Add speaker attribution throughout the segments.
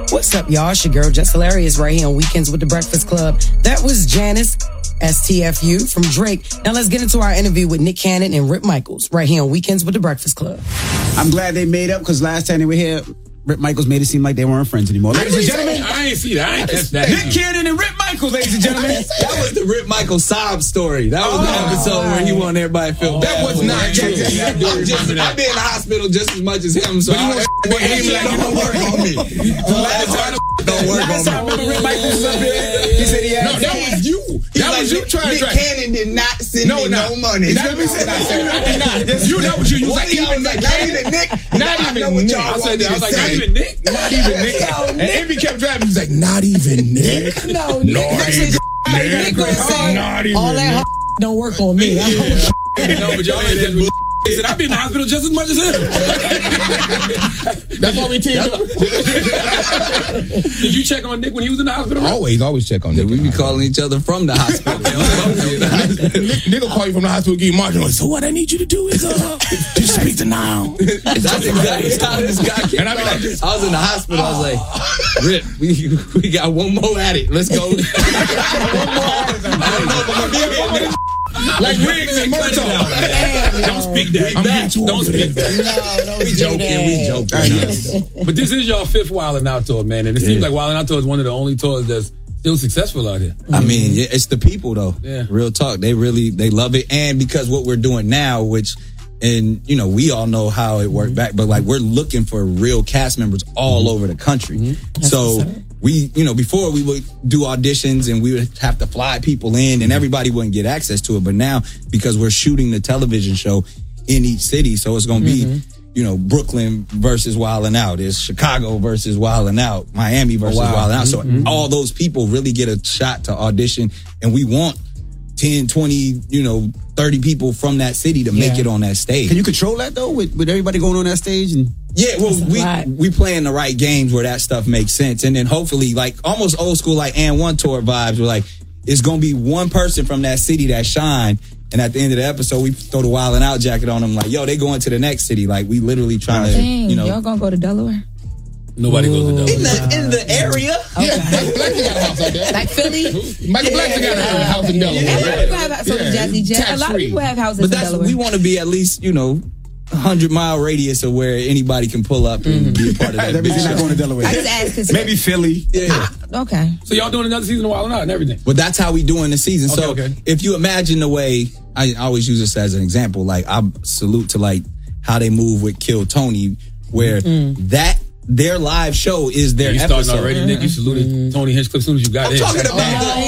Speaker 1: What's up, y'all? It's your girl, Just Hilarious, right here on Weekends with the Breakfast Club. That was Janice, STFU, from Drake. Now let's get into our interview with Nick Cannon and Rip Michaels, right here on Weekends with the Breakfast Club.
Speaker 2: I'm glad they made up, because last time they were here, Rip Michaels made it seem like they weren't friends anymore. Ladies and gentlemen,
Speaker 3: I ain't see that. I ain't catch that.
Speaker 2: Nick Cannon and Rip Michaels, ladies and gentlemen.
Speaker 4: That was the Rip Michaels sob story. That was the episode where he wanted everybody to feel bad.
Speaker 3: That was not true.
Speaker 4: I've been in the hospital just as much as him, so don't work on me. Last time don't work on me.
Speaker 2: Rip Michaels was up here. He said he had.
Speaker 3: No, that was you. That was you trying to.
Speaker 4: Nick Cannon did not send me no money.
Speaker 3: That was you. That was you. You was like, even Nick.
Speaker 4: Not even Nick.
Speaker 3: Not even Nick. I was like, not even Nick. Not even Nick. And Envy kept driving. He was like, not even Nick.
Speaker 1: No, Nick. Nick gonna say, all that don't work on me.
Speaker 3: No, but y'all ain't that. He said, I've been in the hospital just as much as him. That's why we teamed up. Did you check on Nick when he was in the hospital?
Speaker 5: Always check on Nick.
Speaker 4: We be calling each other from the hospital.
Speaker 5: Nick will call you from the hospital, give you margin. Like, so what I need you to do is just speak to now.
Speaker 4: That's exactly how this guy came.
Speaker 5: And I
Speaker 4: was in the hospital. I was like, Rip, we got one more at it. Let's go. One more at it. I don't know if I'm gonna be able to.
Speaker 3: Like Riggs and Murtaugh. Don't speak that. Don't speak that.
Speaker 1: No,
Speaker 4: we joking.
Speaker 3: But this is y'all fifth Wildin' Out tour, man. And it seems like Wildin' Out tour is one of the only tours that's still successful out here.
Speaker 4: I mean, it's the people, though.
Speaker 3: Yeah.
Speaker 4: Real talk. They love it. And because what we're doing now, and we all know how it worked back, but like we're looking for real cast members all over the country. So we, before we would do auditions and we would have to fly people in and everybody wouldn't get access to it. But now, because we're shooting the television show in each city, so it's going to be, Brooklyn versus Wildin' Out. It's Chicago versus Wildin' Out. Miami versus Wildin' Out. So all those people really get a shot to audition, and we want 10, 20, 30 people from that city to make it on that stage.
Speaker 2: Can you control that, though, with everybody going on that stage?
Speaker 4: Yeah, well, we playing the right games where that stuff makes sense. And then hopefully, like, almost old school, like, And One tour vibes, where, like, it's going to be one person from that city that shine. And at the end of the episode, we throw the Wildin' Out jacket on them, like, yo, they going to the next city. Like, we literally trying to,
Speaker 6: y'all going to go to Delaware?
Speaker 3: Nobody goes to Delaware.
Speaker 4: In the area?
Speaker 6: Okay.
Speaker 5: Yeah, Michael Blackson got a house out there.
Speaker 6: Like Philly?
Speaker 5: Michael Blackson got a house in Delaware.
Speaker 6: A lot of people have Jazzy Jet. A lot of people have houses in Delaware.
Speaker 4: We want to be at least, 100-mile radius of where anybody can pull up and be a part of that.
Speaker 2: Everything's not going to Delaware.
Speaker 6: I just asked because
Speaker 2: maybe Philly.
Speaker 4: Yeah.
Speaker 6: Okay.
Speaker 3: So y'all doing another season of Wildin' Out and everything?
Speaker 4: But that's how we doing the season.
Speaker 3: Okay.
Speaker 4: If you imagine the way, I always use this as an example, like I salute to like how they move with Kill Tony, where their live show is their
Speaker 3: you
Speaker 4: episode.
Speaker 3: Starting already, Nick. You saluted Tony Hinchcliffe as soon as you got in.
Speaker 4: I'm talking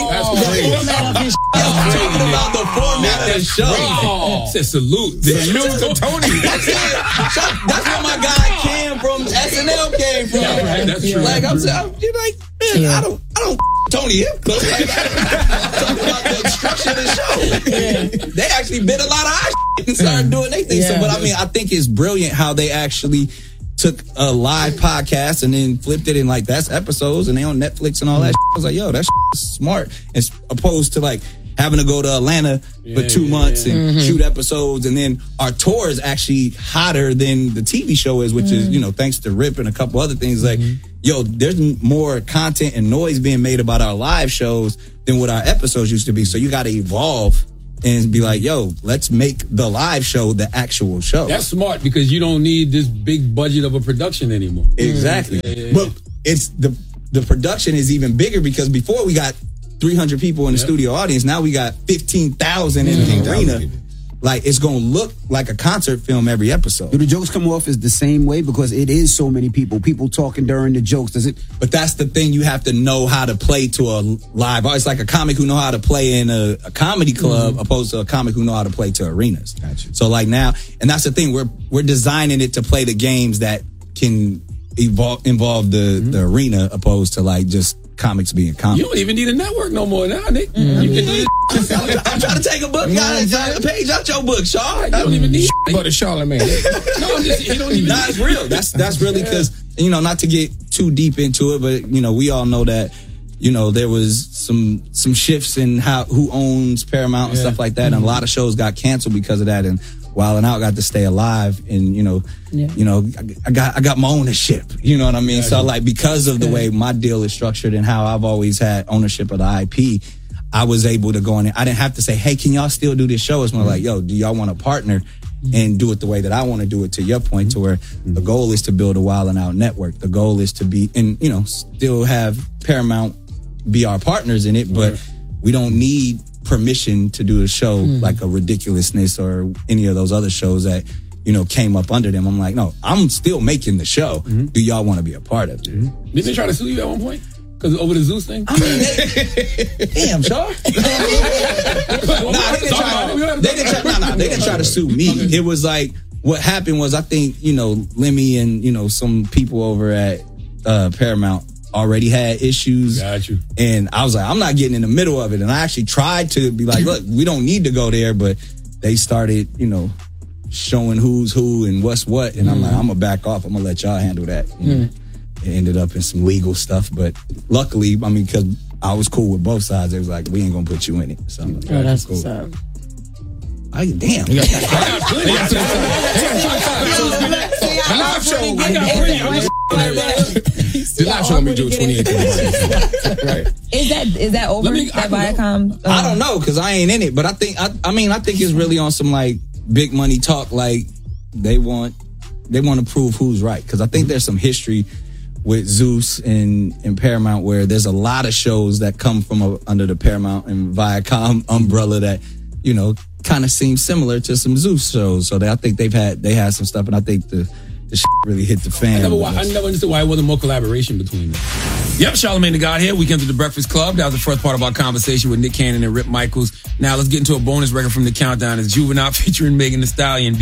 Speaker 4: about the format of the show.
Speaker 3: Said salute.
Speaker 5: Salute to Tony.
Speaker 4: That's where my guy Cam from SNL came from.
Speaker 3: Yeah, right, that's true.
Speaker 4: Like you're like, man, I don't Tony Hinchcliffe. Talking about the structure of the show. They actually bit a lot of our and started doing their thing. So, but I mean, I think it's brilliant how they actually took a live podcast and then flipped it in like that's episodes and they on Netflix and all that. I was like, yo, that's smart. As opposed to like having to go to Atlanta for 2 months and shoot episodes, and then our tour is actually hotter than the TV show is, which is thanks to Rip and a couple other things. Like, yo, there's more content and noise being made about our live shows than what our episodes used to be. So you got to evolve and be like, yo, let's make the live show the actual show.
Speaker 3: That's smart because you don't need this big budget of a production anymore.
Speaker 4: Exactly. But it's the production is even bigger because before we got 300 people in the studio audience, now we got 15,000 in the arena. Like, it's going to look like a concert film every episode.
Speaker 2: Do the jokes come off as the same way? Because it is so many people talking during the jokes. Does it?
Speaker 4: But that's the thing. You have to know how to play to a live. It's like a comic who know how to play in a comedy club opposed to a comic who know how to play to arenas.
Speaker 2: Gotcha.
Speaker 4: So like now, and that's the thing. We're designing it to play the games that can involve the arena opposed to like just comics being comics.
Speaker 3: You don't even need a network no more now, Nick. You can do
Speaker 4: I'm trying to take a book, guys. A page out your book, Shaw.
Speaker 3: You don't even need
Speaker 5: But a Charlemagne.
Speaker 3: No, you don't even
Speaker 4: Nah, it's real. That's really because, not to get too deep into it, but, we all know that, there was some shifts in who owns Paramount and stuff like that. And a lot of shows got canceled because of that. And Wild 'N Out got to stay alive, and I got my ownership. You know what I mean? So like because of the way my deal is structured and how I've always had ownership of the IP, I was able to go in there. I didn't have to say, hey, can y'all still do this show? It's more like, yo, do y'all want to partner and do it the way that I want to do it, to your point, to where the goal is to build a Wild 'N Out network. The goal is to be, and still have Paramount be our partners in it, but we don't need permission to do a show like a Ridiculousness or any of those other shows that, came up under them. I'm like, no, I'm still making the show. Do y'all want to be a part of it?
Speaker 3: Did they try to sue you at one point? Because over the Zeus thing?
Speaker 4: I mean, damn, Shaw. They didn't try to sue me. Okay. It was like, what happened was, I think, Lemmy and, some people over at Paramount already had issues.
Speaker 3: Got you.
Speaker 4: And I was like, I'm not getting in the middle of it. And I actually tried to be like, look, we don't need to go there. But they started, showing who's who and what's what. And I'm like, I'm going to back off. I'm going to let y'all handle that. It ended up in some legal stuff. But luckily, I mean, because I was cool with both sides, it was like, we ain't going to put you in it. So I'm like,
Speaker 1: that's
Speaker 4: cool.
Speaker 1: What's up.
Speaker 4: I damn.
Speaker 3: The live show gonna be June 28th. Right.
Speaker 6: Is that over? That Viacom?
Speaker 4: I don't know, because I ain't in it, but I think it's really on some like big money talk. Like they want to prove who's right, because I think there's some history with Zeus and Paramount where there's a lot of shows that come from under the Paramount and Viacom umbrella that kind of seem similar to some Zeus shows. So I think they had some stuff, and I think the shit really hit the fan.
Speaker 3: I never understood why it wasn't more collaboration between them. Yep, Charlamagne the God here. Weekend at the Breakfast Club. That was the first part of our conversation with Nick Cannon and Rip Michaels. Now let's get into a bonus record from the countdown. It's Juvenile featuring Megan Thee Stallion.